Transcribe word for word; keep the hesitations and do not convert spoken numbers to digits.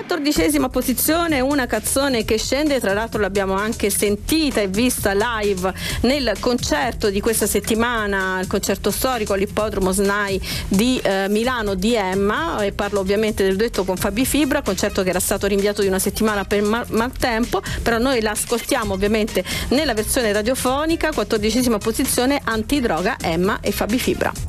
quattordicesima posizione, una canzone che scende, tra l'altro l'abbiamo anche sentita e vista live nel concerto di questa settimana, il concerto storico all'ippodromo S N A I di eh, Milano di Emma, e parlo ovviamente del duetto con Fabi Fibra, concerto che era stato rinviato di una settimana per mal- maltempo, però noi l'ascoltiamo ovviamente nella versione radiofonica. Quattordicesima posizione, Antidroga, Emma e Fabi Fibra.